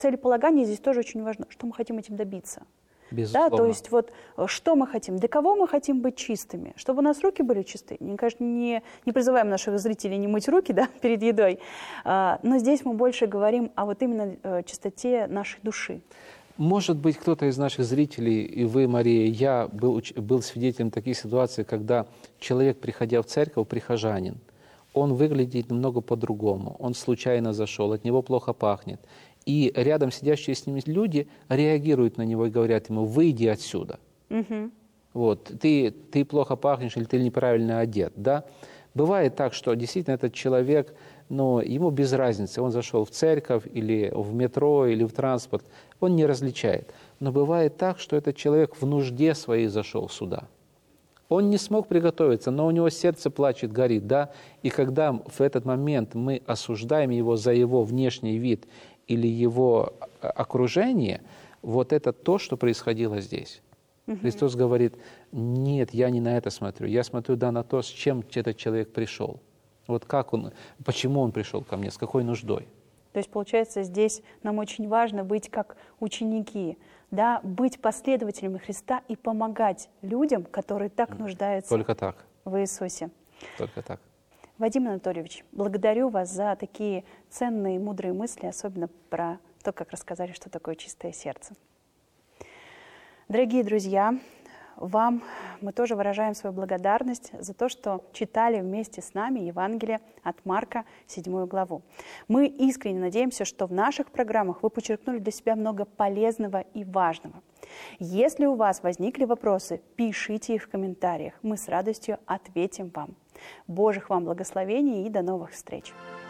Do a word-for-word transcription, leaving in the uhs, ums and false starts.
целеполагание здесь тоже очень важно, что мы хотим этим добиться. Безусловно. Да, то есть вот что мы хотим, для кого мы хотим быть чистыми, чтобы у нас руки были чисты. Мы, конечно, не, не призываем наших зрителей не мыть руки, да, перед едой, а, но здесь мы больше говорим о вот именно э, чистоте нашей души. Может быть, кто-то из наших зрителей, и вы, Мария, я был, был свидетелем таких ситуаций, когда человек, приходя в церковь, прихожанин, он выглядит немного по-другому, он случайно зашел, от него плохо пахнет. И рядом сидящие с ним люди реагируют на него и говорят ему: выйди отсюда. Угу. Вот, ты, ты плохо пахнешь или ты неправильно одет. Да? Бывает так, что действительно этот человек, ну, ему без разницы, он зашел в церковь или в метро или в транспорт, он не различает. Но бывает так, что этот человек в нужде своей зашел сюда. Он не смог приготовиться, но у него сердце плачет, горит. Да? И когда в этот момент мы осуждаем его за его внешний вид или его окружение, вот это то, что происходило здесь. Угу. Христос говорит: нет, я не на это смотрю, я смотрю, да, на то, с чем этот человек пришел. Вот как он, почему он пришел ко мне, с какой нуждой. То есть, получается, здесь нам очень важно быть как ученики, да, быть последователями Христа и помогать людям, которые так нуждаются Только так. в Иисусе. Только так. Вадим Анатольевич, благодарю вас за такие ценные, мудрые мысли, особенно про то, как рассказали, что такое чистое сердце. Дорогие друзья, вам мы тоже выражаем свою благодарность за то, что читали вместе с нами Евангелие от Марка, седьмую главу. Мы искренне надеемся, что в наших программах вы подчеркнули для себя много полезного и важного. Если у вас возникли вопросы, пишите их в комментариях. Мы с радостью ответим вам. Божьих вам благословений и до новых встреч!